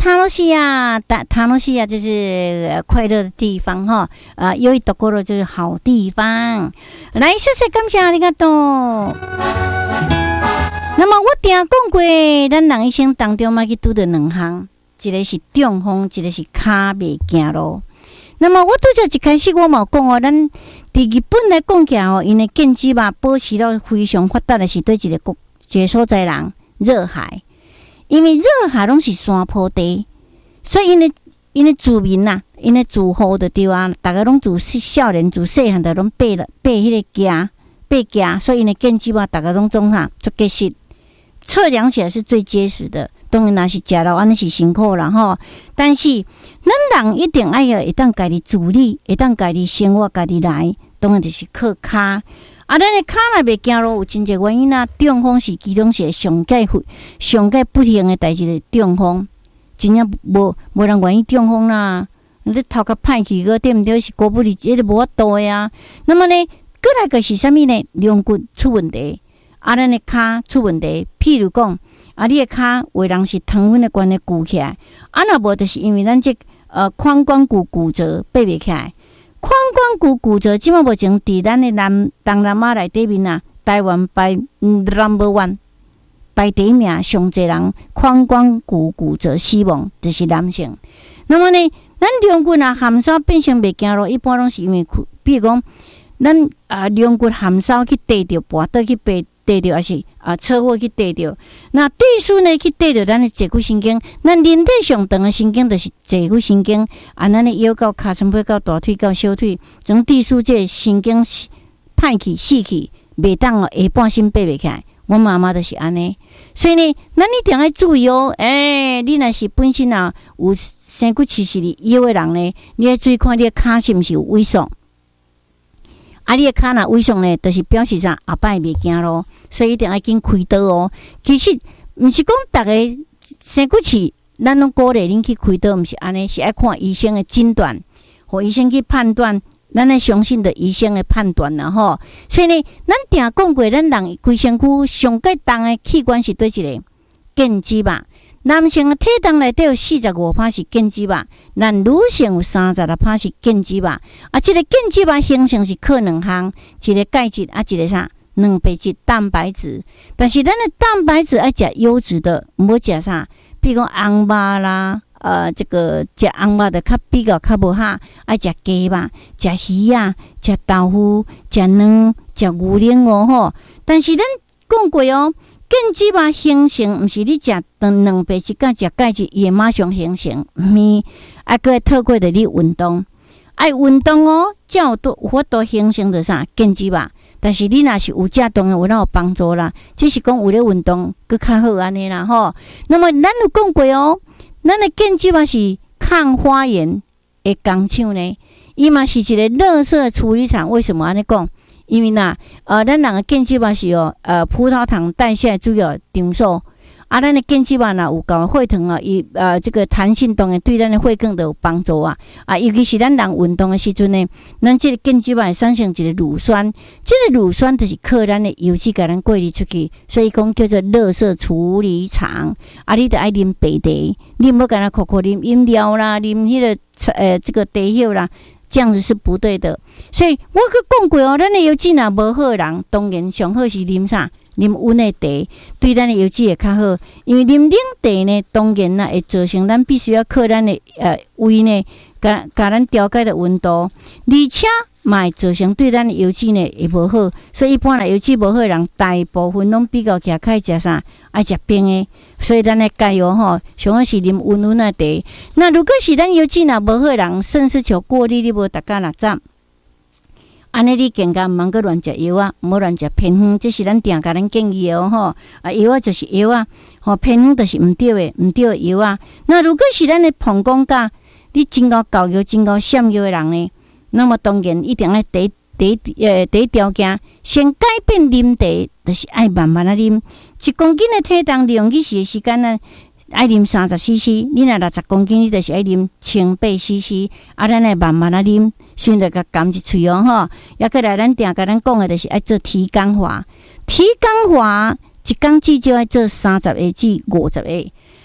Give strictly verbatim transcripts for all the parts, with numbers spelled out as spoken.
塔罗西亚，塔塔罗西亚就是快乐的地方哈，呃，有一朵过了就是好地方。来，谢谢感谢ありがとう。那么我定讲过，咱人一生当中嘛去拄到两项，一个是中风，一个是骹袂行路。那么我拄则一开始我嘛讲哦，咱伫日本来讲起来哦，因为建基吧保持了非常发达的是对一个国一个所在人热海。因为热海拢是山坡地，所以因为因为住民呐、啊，因为住户的对啊，大家拢住少年住细汉的拢爬了爬迄个架爬架，所以因为建基吧，大家拢种哈做结实，测量起来是最结实的。当然，若是食了安尼是辛苦啦吼，但是咱人一定爱要会当家己自理，会当家己生活，家己来，当然就是靠骹。啊，咱的骹若袂行路，有真侪原因啊。中风是其中是上界上界不幸的代志，的中风真正无无人愿意中风啦。你头壳歹去个对毋对？是过不离，这个无法度的啊。那么呢，过来个是啥物呢？龙骨出问题，啊，咱的骹出问题。譬如讲，啊，你的骹有人是糖分的关系鼓起来，啊，若无就是因为咱这呃髋关节骨折爬袂起来。髋关节骨折，即马目前伫咱的南东南亚内底面啊，台湾排 number one 排第一名，上侪人髋关节骨折死亡就是男性。那么呢，咱龙骨啊含梢变成袂行路，一般拢是因为，比如讲，咱啊龙骨含梢去跌着，跋倒去爬跌着，还是啊车祸去跌着。那地数呢去跌着咱的坐骨神经，咱人体上长的神经就是坐骨神经，啊，咱的腰到尻川尾到大腿到小腿，从地数这神经歹去死去，袂当哦下半身爬袂起来。我妈妈就是安尼，所以呢，咱一定要注意哦。诶、欸，你若是本身啊有生骨气实腰的人呢，你要注意看你的骹是毋是有萎缩。啊，你的骹若萎缩呢，就是表示啥后摆袂行路，所以一定要紧开刀哦。其实毋是讲逐个生骨气，咱拢鼓励恁去开刀，毋是安尼，是爱看医生的诊断，互医生去判断，咱来相信的医生的判断啦吼。所以呢，咱定讲过，咱人规身躯上界重的器官是对一个腱肌吧。男性的体重内底有四十五趴是腱肌吧，咱女性有三十六趴是腱肌吧。啊，这个腱肌吧形成是靠两项，一个钙质啊，一个啥蛋白质、蛋白质。但是咱的蛋白质爱食优质的，唔好食啥，比如讲红肉啦，呃，这个食红肉的较比较较无好，爱食鸡吧，食鱼啊，食豆腐，食卵，食牛奶哦吼。但是咱讲过哦。腱肌吧形成，毋是你食蛋白质甲食钙质，伊会马上形成，毋是，啊，搁会透过着你运动，爱运动哦，才有有法度形成着啥腱肌吧。但是你若是有食当然有哪有帮助啦，只是讲有咧运动搁较好安尼啦吼。那么咱有讲过哦，咱的腱肌吧是抗发炎的工厂呢，伊嘛是一个垃圾处理厂。为什么安尼讲？因为呐，呃，咱人的腱肌吧是哦，呃，葡萄糖代谢主要场所。啊，咱的腱肌吧呐有够血糖啊，伊呃这个弹性当然对咱的血管都有帮助啊。啊，尤其是咱人运动的时阵呢，咱这个腱肌吧会产生一个乳酸，这个乳酸就是靠咱的油脂甲咱过滤出去，所以讲叫做垃圾处理厂。啊，你得爱啉白茶，你唔好干那口口啉饮料啦，啉迄个呃这个茶叶啦。这样子是不对的，所以我去讲过哦，咱的油脂若无好人，当然上好是啉啥，啉温的茶，对咱的油脂会较好。因为啉冷茶呢，当然啦会造成咱必须要靠咱的呃胃呢，甲甲咱调节的温度，而且嘛会造成对咱的油脂呢会无好。所以一般来油脂无好的人，大部分拢比较起来爱食啥，爱食冰的。所以咱的加油吼，上好是啉温温的茶。那如果是咱油脂若无好人，甚至像过滤你无逐工六十，安尼你更加毋通阁乱食药啊，毋好乱食偏方，这是咱定甲咱建议的吼。啊，药啊就是药啊，吼偏方就是毋对的，毋对的药啊。那如果是咱的膀胱甲你真够高药、真够闪药的人呢，那么当然一定要第第呃第一条件，先改变啉茶，就是爱慢慢啊啉。一公斤的体重利用去时的时间呢，爱啉三十 C C。你若六十公斤，你就是爱啉千八 C C。啊，咱来慢慢啊啉，先着甲含一喙哦吼。也过来，咱定甲咱讲的就是爱做提肛法。提肛法一工至少爱做三十个至五十个。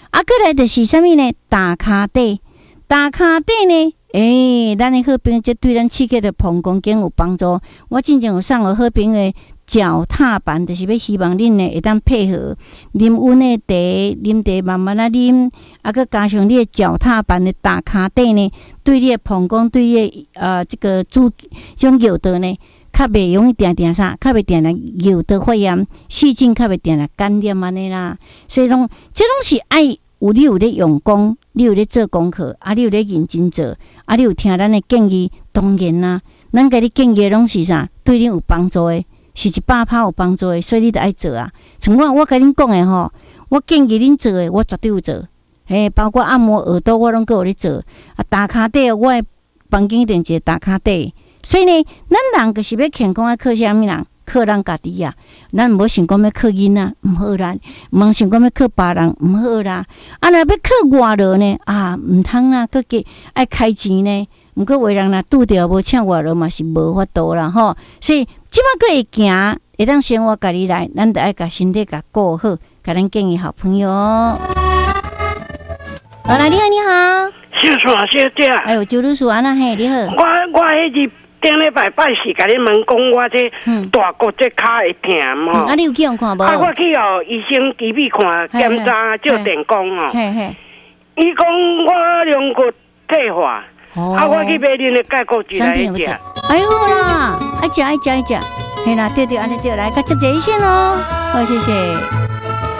啊，过来就是啥物呢？打骹底，打骹底呢？诶、欸，咱的好朋友这对咱刺激的膀胱经有帮助。我之前有送我好朋友的脚踏板，就是要希望恁呢会当配合啉温的茶，啉茶慢慢啊啉，啊，佮加上你的脚踏板的打骹底呢，对你的膀胱，对你的呃这个主种尿道呢，较袂容易定定啥，较袂定定尿道发炎，细菌较袂定定感染安尼啦。所以讲，这拢是爱。有你有咧用功，你有咧做功课，啊，你有咧认真做，啊，你有听咱的建议，当然啦，咱甲你建议拢是啥，对你有帮助的，是一百趴有帮助的，所以你得爱做啊。像我我甲恁讲的吼，我建议恁做的，我绝对有做。嘿，包括按摩耳朵，我拢有咧做。啊，打骹底，我的房间一定一个打骹底。所以呢，咱人就是要健康，要靠啥物人？靠咱家己啊，咱无想讲要靠囡仔，毋好啦；毋想讲要靠别人，毋好啦。啊，若要靠外劳呢？啊，毋通啦，佮计爱开钱呢。毋过为人若拄着无请外劳嘛是无法度啦吼。所以即摆佫会行，会当生活家己来，咱得爱甲身体甲顾好，甲咱建议好朋友。好啦，你好，你好， 小川小姐。 哎呦，周律师安那嘿，你好。 我我迄日。顶礼拜拜是甲你问讲，我这大骨这骹会疼吼。 啊，你有去用看无？ 啊，我去哦，医生机密看检查照电工哦。 嘿嘿。 伊讲我两骨退化，啊，我去买恁的钙骨质来食。 哎呦啦，爱食爱食爱食，嘿啦，对对，安尼对，来，甲接一线哦，好，谢谢。